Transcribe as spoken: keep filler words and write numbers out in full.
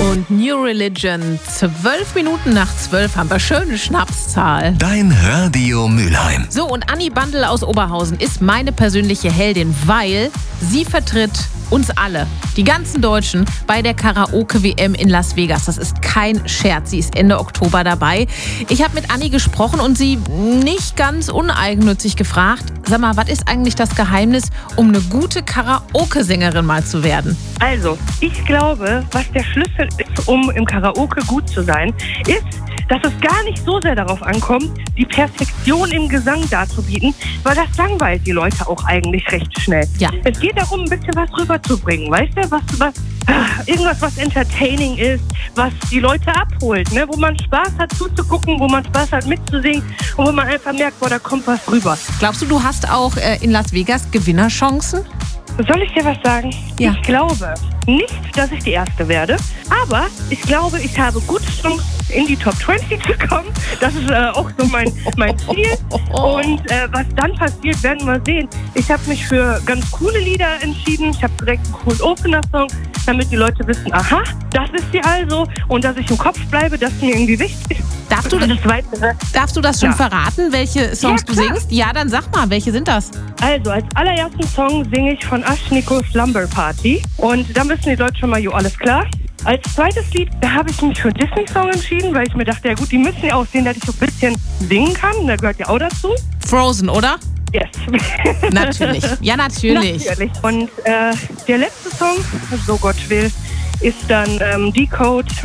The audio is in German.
und New Religion. Zwölf Minuten nach zwölf haben wir schöne Schnapszahl. Dein Radio Mülheim. So, und Anni Bandel aus Oberhausen ist meine persönliche Heldin, weil sie vertritt uns alle, die ganzen Deutschen, bei der Karaoke-W M in Las Vegas. Das ist kein Scherz. Sie ist Ende Oktober dabei. Ich habe mit Anni gesprochen und sie nicht ganz uneigennützig gefragt, sag mal, was ist eigentlich das Geheimnis, um eine gute Karaoke-Sängerin mal zu werden? Also, ich glaube, was der Schlüssel ist, um im Karaoke gut zu sein, ist, dass es gar nicht so sehr darauf ankommt, die Perfektion im Gesang darzubieten, weil das langweilt die Leute auch eigentlich recht schnell. Ja. Es geht darum, ein bisschen was rüberzubringen, weißt du, was, was, irgendwas, was entertaining ist, was die Leute abholt, ne? Wo man Spaß hat zuzugucken, wo man Spaß hat mitzusingen und wo man einfach merkt, boah, da kommt was rüber. Glaubst du, du hast auch äh, in Las Vegas Gewinnerchancen? Soll ich dir was sagen? Ja. Ich glaube nicht, dass ich die Erste werde, aber ich glaube, ich habe gute Chancen, in die Top zwanzig zu kommen. Das ist äh, auch so mein, mein Ziel. Und äh, was dann passiert, werden wir sehen. Ich habe mich für ganz coole Lieder entschieden. Ich habe direkt einen coolen Opener-Song, damit die Leute wissen, aha, das ist sie also. Und dass ich im Kopf bleibe, das ist mir irgendwie wichtig. Darfst du, das, Weitere, darfst du das schon ja. verraten, welche Songs Ja, du klar. singst? Ja, dann sag mal, welche sind das? Also, als allerersten Song singe ich von Aschniko Slumber Party. Und da wissen die Leute schon mal, jo, alles klar. Als zweites Lied, da habe ich mich für einen Disney-Song entschieden, weil ich mir dachte, ja gut, die müssen ja auch sehen, dass ich so ein bisschen singen kann. Da gehört ja auch dazu. Frozen, oder? Yes. Natürlich. Ja, natürlich. Natürlich. Und äh, der letzte Song, so Gott will, ist dann ähm, Decode